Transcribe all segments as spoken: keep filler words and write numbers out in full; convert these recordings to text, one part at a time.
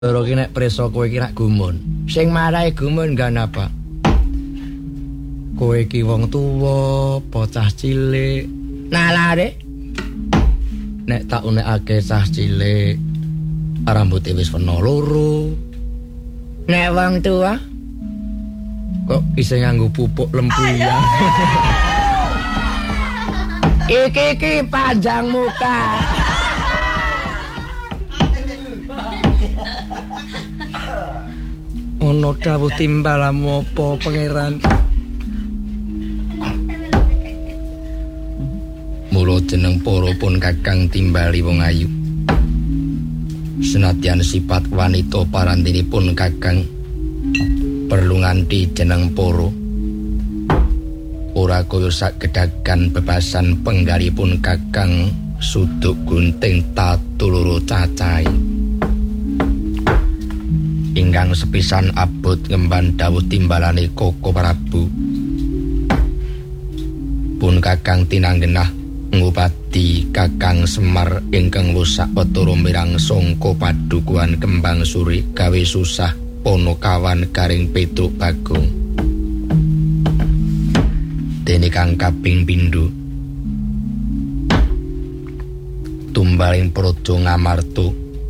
Loro ki nek preso kowe ki rak gumun. Sing marahi gumun nggan apa? Kowe ki wong tuwa, bocah cilik. Nalare nek tak unekake cah cilik, rambuté wis wena loro. Nek wong tuwa kok isih nganggo pupuk lempuyan. Iki iki panjang muka. Ono dawuh timbalamu apa pangeran? Mula jeneng Para pun kakang timbali wong ayu. Senadyan sifat wanita parantinipun kakang perlu nganti jeneng Para. Ora kaya sagedagan bebasan penggalipun kakang suduk gunting tatuluru cacai. Ingkang sepisan abot ngemban dawuh timbalane Koko Prabu. Pun kakang tinanggenah ngupati kakang Semar ingkang lusak petoro mirang sangka padukuhan kembang suri gawe susah Ponokawan garing Petruk Bagong. Dene kang kaping pindho tumbaling praja Ngamarta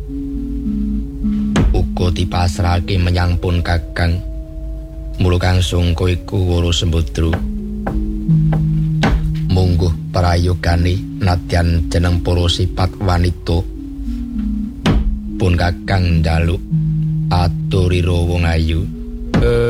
uga dipasrahake menyang pun kakang. Mula kang sangka iku Wara Sembadra. Mungguh prayogane nadyan jeneng Para sifat wanita pun kakang njaluk aturira wong ayu.